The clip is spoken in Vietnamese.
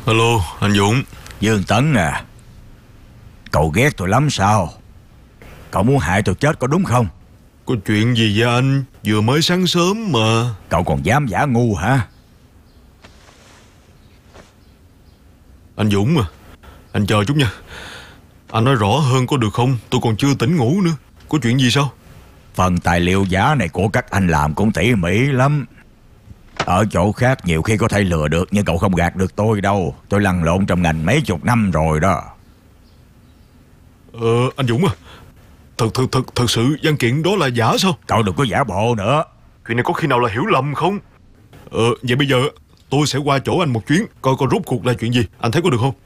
Alo, anh Dũng. Dương Tấn à, cậu ghét tôi lắm sao? Cậu muốn hại tôi chết có đúng không? Có chuyện gì vậy anh? Vừa mới sáng sớm mà. Cậu còn dám giả ngu hả? Anh Dũng à, anh chờ chút nha. Anh nói rõ hơn có được không? Tôi còn chưa tỉnh ngủ nữa. Có chuyện gì sao? Phần tài liệu giả này của các anh làm cũng tỉ mỉ lắm. Ở chỗ khác nhiều khi có thể lừa được, nhưng cậu không gạt được tôi đâu. Tôi lăn lộn trong ngành mấy chục năm rồi đó. Anh Dũng à, thật sự văn kiện đó là giả sao? Cậu đừng có giả bộ nữa. Chuyện này có khi nào là hiểu lầm không? Vậy bây giờ tôi sẽ qua chỗ anh một chuyến, coi rốt cuộc là chuyện gì. Anh thấy có được không?